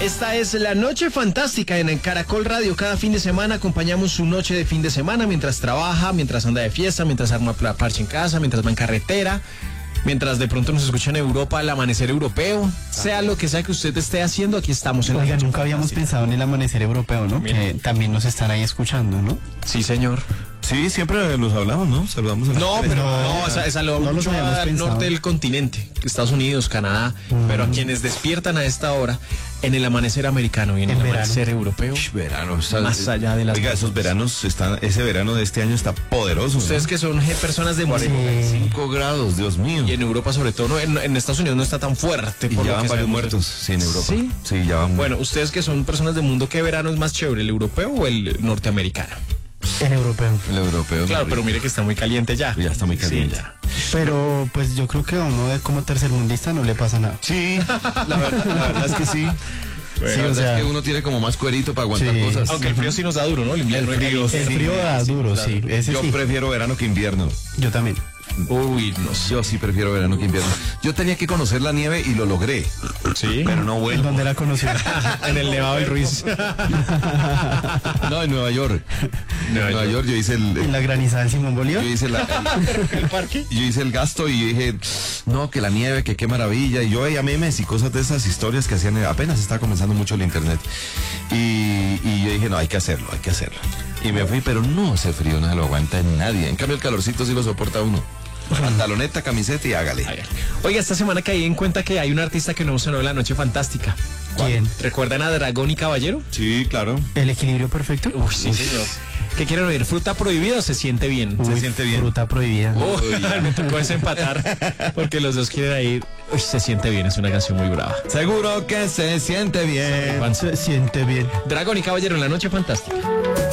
Esta es la Noche Fantástica en Caracol Radio. Cada fin de semana acompañamos su noche de fin de semana mientras trabaja, mientras anda de fiesta, mientras arma parche en casa, mientras va en carretera, mientras de pronto nos escucha en Europa el amanecer europeo. Sea lo que sea que usted esté haciendo, aquí estamos en la Oiga, Noche nunca habíamos Fantástica. pensado en el amanecer europeo, ¿no? Mira. Que también nos están ahí escuchando, ¿no? Sí, señor. Sí, siempre los hablamos, ¿no? Saludamos a la No, gente. pero no, esa lo no los mucho habíamos al pensado. norte del continente, Estados Unidos, Canadá, pero a quienes despiertan a esta hora en el amanecer americano y en el verano. amanecer europeo. Verano, Más allá de las Oiga, cosas. esos veranos están, ese verano de este año está poderoso. Ustedes ¿no? que son personas de 45 grados, Dios mío. y en Europa sobre todo, ¿no? En Estados Unidos no está tan fuerte. Y por ya lo van que varios sabemos. muertos, sí, en Europa. ¿Sí? Sí, ya van. Bueno, ustedes que son personas del mundo, ¿qué verano es más chévere, el europeo o el norteamericano? El europeo. El europeo. Claro, no, pero mire que está muy caliente ya. Ya está muy caliente. Sí, ya. Pero pues yo creo que a uno como tercermundista no le pasa nada. Sí, la verdad es que sí. Sí, La o verdad sea, es que uno tiene como más cuerito para aguantar Sí. cosas. Aunque el frío sí nos da duro, ¿no? El invierno El frío, es el sí, frío da duro, claro. sí. Ese Yo sí. prefiero verano que invierno. Yo también. Uy, no sé. Yo sí prefiero verano que invierno. Yo tenía que conocer la nieve y lo logré. Sí. Pero no ¿En vuelvo. dónde la conoció? En el Nevado del Ruiz. No, en Nueva York. Nueva En Nueva York yo hice ¿En la granizada del Simón Bolívar? yo hice ¿El parque? yo hice el gasto y dije, no, que la nieve, que qué maravilla. Y yo veía memes y cosas de esas historias que hacían, apenas estaba comenzando mucho el internet. Y yo dije, no, hay que hacerlo, hay que hacerlo. Y me fui, pero no, ese frío no se lo aguanta nadie. En cambio, el calorcito sí lo soporta uno. Pantaloneta, camiseta y hágale. Oiga, esta semana caí en cuenta que hay un artista que no sonó en la Noche Fantástica. ¿Quién? ¿Recuerdan a Dragón y Caballero? Sí, claro. ¿El equilibrio perfecto? Uy, sí, señor. ¿Qué quieren oír? ¿Fruta prohibida o se siente bien? Uy, se siente bien. Fruta prohibida. Uy, me tocó desempatar porque los dos quieren ir. Uy, se siente bien, es una canción muy brava. Seguro que se siente bien. Se siente bien. Dragón y Caballero en la Noche Fantástica.